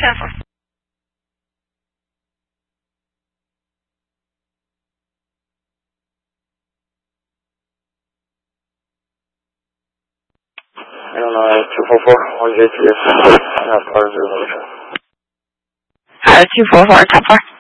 careful. I don't know, 244, 1JTS, 244, 244, top 4.